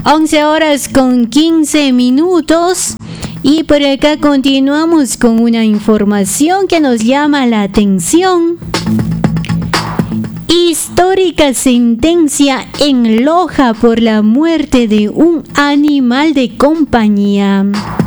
11 horas con 15 minutos. Y por acá continuamos con una información que nos llama la atención. Histórica sentencia en Loja por la muerte de un animal de compañía.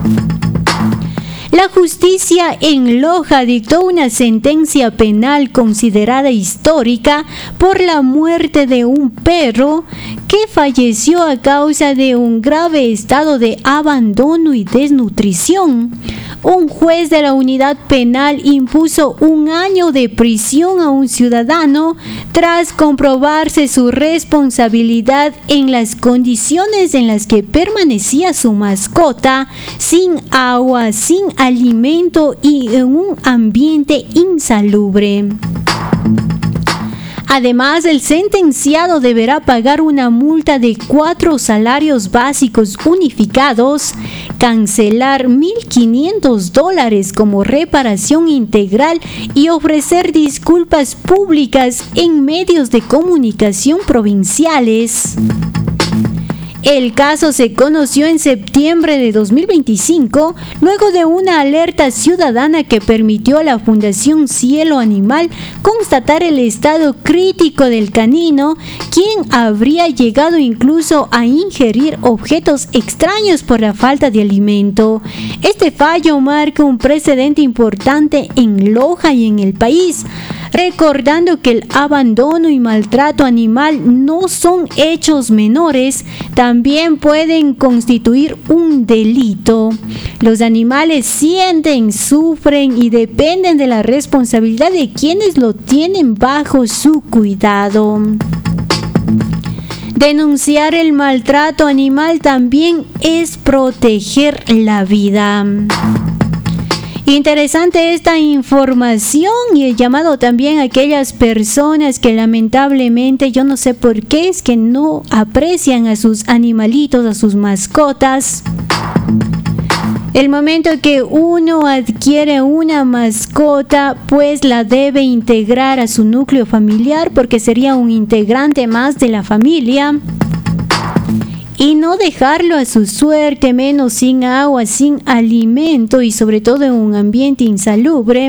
La justicia en Loja dictó una sentencia penal considerada histórica por la muerte de un perro que falleció a causa de un grave estado de abandono y desnutrición. Un juez de la unidad penal impuso 1 año de prisión a un ciudadano tras comprobarse su responsabilidad en las condiciones en las que permanecía su mascota, sin agua, sin alimento y en un ambiente insalubre. Además, el sentenciado deberá pagar una multa de 4 salarios básicos unificados, cancelar $1,500 como reparación integral y ofrecer disculpas públicas en medios de comunicación provinciales. El caso se conoció en septiembre de 2025, luego de una alerta ciudadana que permitió a la Fundación Cielo Animal constatar el estado crítico del canino, quien habría llegado incluso a ingerir objetos extraños por la falta de alimento. Este fallo marca un precedente importante en Loja y en el país, recordando que el abandono y maltrato animal no son hechos menores, también pueden constituir un delito. Los animales sienten, sufren y dependen de la responsabilidad de quienes lo tienen bajo su cuidado. Denunciar el maltrato animal también es proteger la vida. Interesante esta información y el llamado también a aquellas personas que lamentablemente, yo no sé por qué, es que no aprecian a sus animalitos, a sus mascotas. El momento que uno adquiere una mascota, pues la debe integrar a su núcleo familiar porque sería un integrante más de la familia. Y no dejarlo a su suerte, menos sin agua, sin alimento y sobre todo en un ambiente insalubre.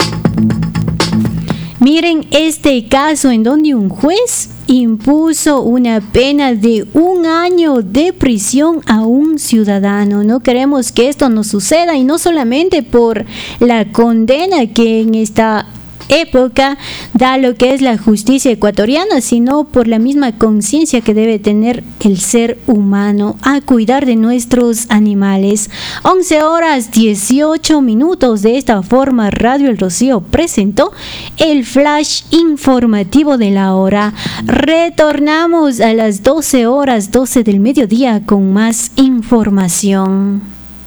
Miren este caso en donde un juez impuso una pena de 1 año de prisión a un ciudadano. No queremos que esto nos suceda, y no solamente por la condena que en esta época da lo que es la justicia ecuatoriana, sino por la misma conciencia que debe tener el ser humano a cuidar de nuestros animales. 11 horas 18 minutos. De esta forma, Radio El Rocío presentó el flash informativo de la hora. Retornamos a las 12 horas 12 del mediodía con más información.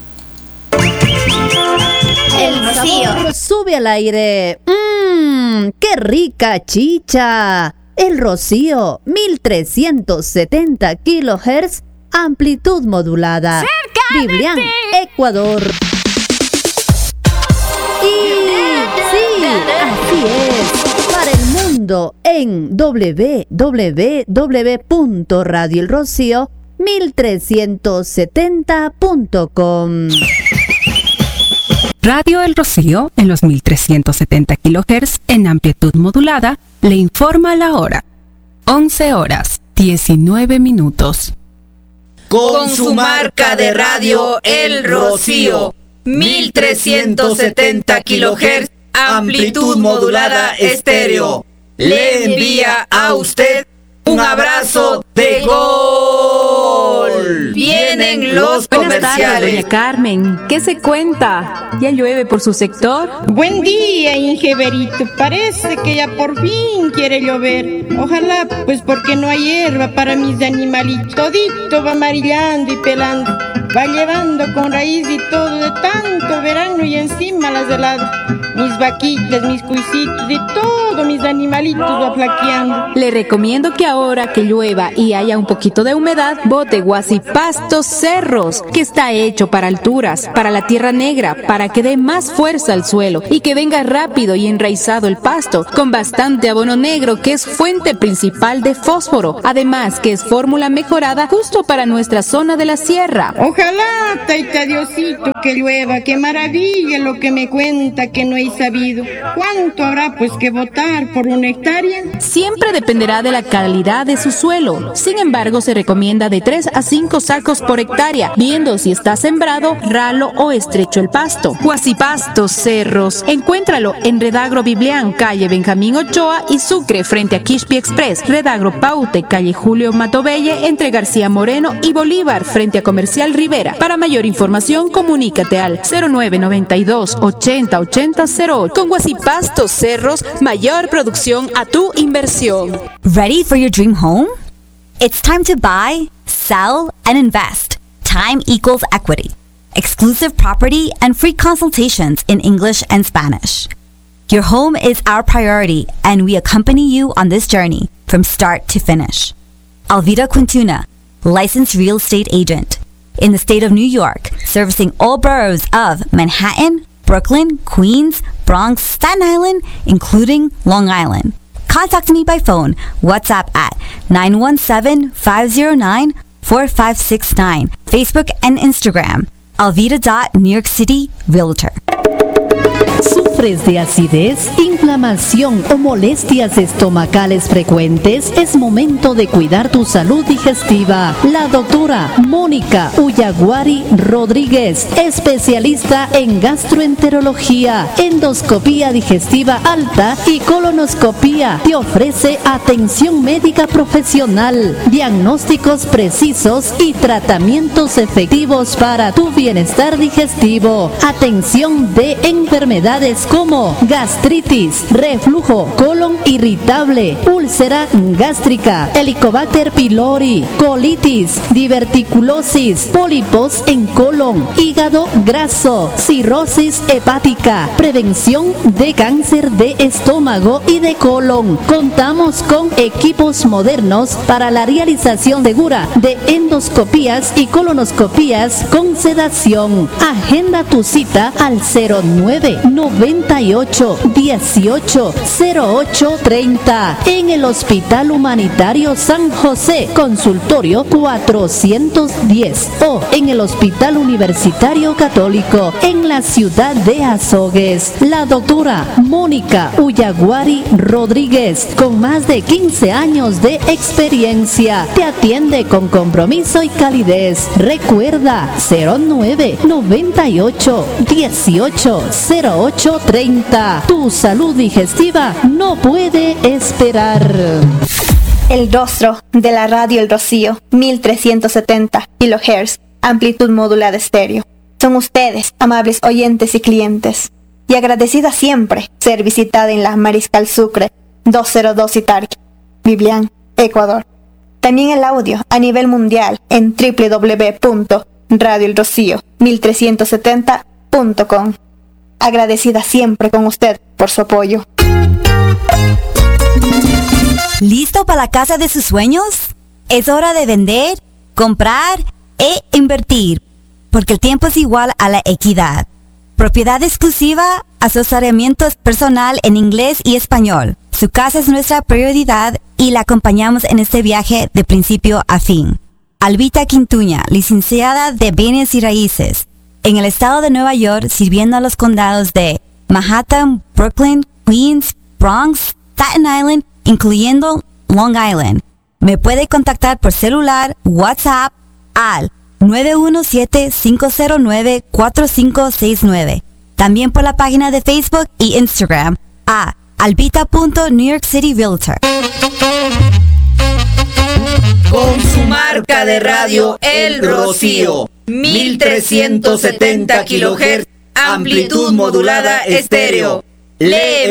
El Rocío sube al aire. ¡Qué rica chicha! El Rocío, 1370 kHz, amplitud modulada. Biblián, Ecuador. Y sí, así es. Para el mundo en www.radioelrocío1370.com. Radio El Rocío, en los 1370 kHz en amplitud modulada, le informa la hora. 11 horas, 19 minutos. Con su marca de radio El Rocío, 1370 kHz, amplitud modulada estéreo, le envía a usted un abrazo de gol. Vienen los comerciales. Buenas tardes, doña Carmen. ¿Qué se cuenta? ¿Ya llueve por su sector? Buen día, Ingeberito. Parece que ya por fin quiere llover. Ojalá, pues porque no hay hierba para mis animalitos. Todito va amarillando y pelando. Va llevando con raíz y todo de tanto verano y encima las heladas. mis vaquitas, mis cuisitos, de todos mis animalitos va flaqueando. Le recomiendo que ahora que llueva y haya un poquito de humedad, bote Guasipastos Cerros, que está hecho para alturas, para la tierra negra, para que dé más fuerza al suelo y que venga rápido y enraizado el pasto, con bastante abono negro que es fuente principal de fósforo, además que es fórmula mejorada justo para nuestra zona de la sierra. Ojalá, taita Diosito, que llueva, qué maravilla lo que me cuenta que no he sabido. ¿Cuánto habrá pues que botar por una hectárea? Siempre dependerá de la calidad de su suelo. Sin embargo, se recomienda de 3 a 5 sacos por hectárea, viendo si está sembrado, ralo o estrecho el pasto. Guasipastos Cerros. Encuéntralo en Redagro Biblián, calle Benjamín Ochoa y Sucre, frente a Quixpi Express. Redagro Paute, calle Julio Matobelle, entre García Moreno y Bolívar, frente a Comercial Rivera. Para mayor información, comunícate al 0992 80 80 08. Con Guasipastos Cerros, mayor producción a tu inversión. Ready for your dream home? It's time to buy, sell, and invest. Time equals equity. Exclusive property and free consultations in English and Spanish. Your home is our priority, and we accompany you on this journey from start to finish. Alvida Quintuna, licensed real estate agent in the state of New York, servicing all boroughs of Manhattan, Brooklyn, Queens, Bronx, Staten Island, including Long Island. Contact me by phone, WhatsApp at 917-509-4569, Facebook and Instagram, Alvida.New York City Realtor. ¿Sufres de acidez, inflamación o molestias estomacales frecuentes? Es momento de cuidar tu salud digestiva. La doctora Mónica Uyaguari Rodríguez, especialista en gastroenterología, endoscopía digestiva alta y colonoscopía, te ofrece atención médica profesional, diagnósticos precisos y tratamientos efectivos para tu bienestar digestivo. Atención de enfermedades como gastritis, reflujo, colon irritable, úlcera gástrica, Helicobacter pylori, colitis, diverticulosis, pólipos en colon, hígado graso, cirrosis hepática, prevención de cáncer de estómago y de colon. Contamos con equipos modernos para la realización segura de endoscopías y colonoscopías con sedación. Agenda tu cita al 0998 18 08 30 en el Hospital Humanitario San José, consultorio 410, o en el Hospital Universitario Católico en la ciudad de Azogues. La doctora Mónica Uyaguari Rodríguez, con más de 15 años de experiencia, te atiende con compromiso y calidez. Recuerda 0998 18 08 30. Tu salud digestiva no puede esperar. El rostro de la radio El Rocío, 1370 kHz, amplitud modulada estéreo. Son ustedes, amables oyentes y clientes, y agradecida siempre ser visitada en la Mariscal Sucre 202 Itarqui, Biblián, Ecuador. También el audio a nivel mundial en www.radioelrocío1370.com. Agradecida siempre con usted por su apoyo. ¿Listo para la casa de sus sueños? Es hora de vender, comprar e invertir, porque el tiempo es igual a la equidad. Propiedad exclusiva, asesoramiento personal en inglés y español. Su casa es nuestra prioridad y la acompañamos en este viaje de principio a fin. Albita Quintuña, licenciada de Bienes y Raíces, en el estado de Nueva York, sirviendo a los condados de Manhattan, Brooklyn, Queens, Bronx, Staten Island, incluyendo Long Island. Me puede contactar por celular, WhatsApp al 917-509-4569. También por la página de Facebook y Instagram a albita.New York City Realtor. Con su marca de radio El Rocío, 1370 kHz, amplitud modulada estéreo. Lee